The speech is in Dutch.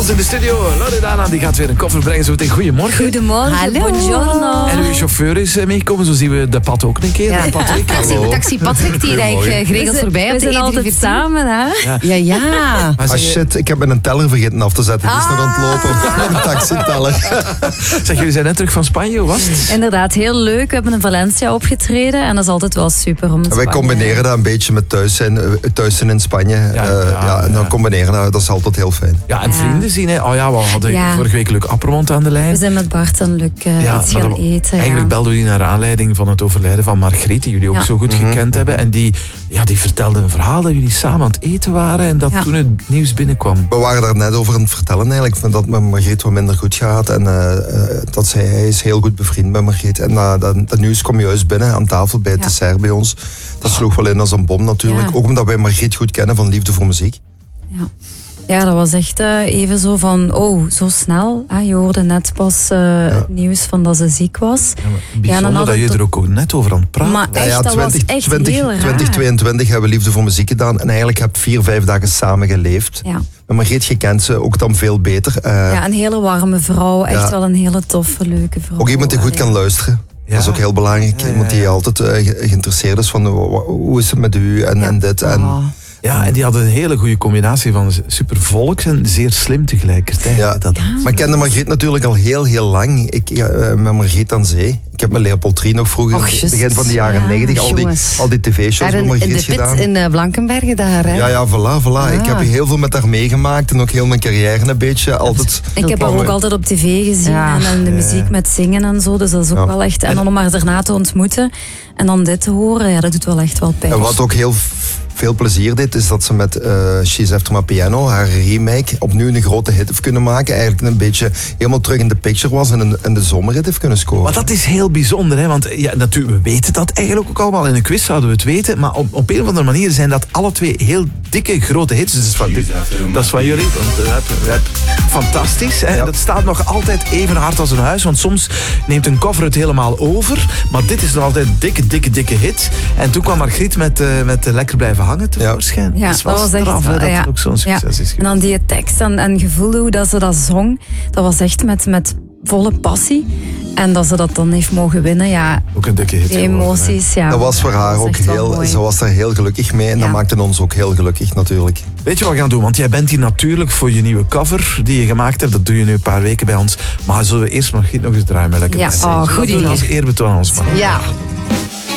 ons in de studio. Loredana, die gaat weer een koffer brengen. Zo meteen. Goedemorgen. Goedemorgen, Hallo. buongiorno. En uw chauffeur is meegekomen. Zo zien we de Pat ook een keer. Ja. Patrick, hallo. Taxi Patrick die rijdt geregeld voorbij We op de zijn altijd E314. samen, hè? Ja. Maar Ah zeg, shit, ik heb mijn teller vergeten af te zetten. Die is nog aan het lopen. Een taxiteller. zeg, jullie zijn net terug van Spanje. Hoe was het? Inderdaad, heel leuk. We hebben in Valencia opgetreden en dat is altijd wel super om te Wij combineren dat een beetje met thuis zijn in Spanje. En dan combineren dat is altijd heel fijn. Ja, en vrienden zien. Hè. Oh ja, we hadden Ja. vorige week Luc Appermond aan de lijn. We zijn met Bart en Luc iets maar gaan eten. Eigenlijk belden we die naar aanleiding van het overlijden van Margriet, die jullie ook zo goed gekend hebben. En die vertelde een verhaal dat jullie samen aan het eten waren en dat toen het nieuws binnenkwam. We waren daar net over aan het vertellen eigenlijk, dat het met Margriet wat minder goed gaat. En dat hij is heel goed bevriend met Margriet. En dat nieuws kwam juist binnen aan tafel bij het dessert bij ons. Dat sloeg wel in als een bom natuurlijk. Ja. Ook omdat wij Margriet goed kennen van Liefde voor Muziek. Ja, dat was echt even zo van, zo snel. Je hoorde net pas het nieuws van dat ze ziek was. Bijzonder dan dat je er ook net over aan het praten. Maar echt, dat was echt heel raar. 2022 hebben we Liefde voor Muziek gedaan. En eigenlijk heb 4-5 dagen samen geleefd. Ja. Maar Margriet, je kent ze ook dan veel beter. Een hele warme vrouw. Echt wel een hele toffe, leuke vrouw. Ook iemand die goed kan luisteren. Dat is ook heel belangrijk. Iemand die altijd geïnteresseerd is van hoe is het met u en dit. Ja, en die hadden een hele goede combinatie van super volks en zeer slim tegelijkertijd. Ja. Maar ik kende Margriet natuurlijk al heel, heel lang. Met Margriet aan zee. Ik heb met Leopold Trie nog vroeger, begin van de jaren 90, al die tv-shows met Margriet gedaan. In Blankenbergen daar, hè? Ja, voilà. Ik heb heel veel met haar meegemaakt en ook heel mijn carrière een beetje. Altijd. Ik heb haar ook altijd op tv gezien en de muziek met zingen en zo. Dus dat is ook wel echt... En dan om haar daarna te ontmoeten en dan dit te horen, dat doet wel echt wel pijn. En wat ook heel veel plezier deed, is dat ze met She's After My Piano, haar remake, opnieuw een grote hit heeft kunnen maken. Eigenlijk een beetje helemaal terug in de picture was en de zomerhit heeft kunnen scoren. Maar dat is heel bijzonder, hè? Want natuurlijk, we weten dat eigenlijk ook allemaal. In een quiz zouden we het weten, maar op een of andere manier zijn dat alle twee heel dikke, grote hits. Dus dat is van jullie. Fantastisch. Hè? Dat staat nog altijd even hard als een huis, want soms neemt een cover het helemaal over. Maar dit is nog altijd een dikke hit. En toen kwam Margriet met Lekker Blijven Hangen tevoorschijn. Ja, dat was echt straf, dat het ook zo'n succes is. En dan die tekst en gevoel hoe dat ze dat zong, dat was echt met volle passie. En dat ze dat dan heeft mogen winnen, ook een dikke hit. De emoties, Dat was voor haar ook heel... Ze was daar heel gelukkig mee en dat maakte ons ook heel gelukkig natuurlijk. Weet je wat we gaan doen? Want jij bent hier natuurlijk voor je nieuwe cover die je gemaakt hebt. Dat doe je nu een paar weken bij ons. Maar zullen we eerst nog eens draaien met Lekker Blijven? Goed idee. Als eerbetoon aan ons man. Ja.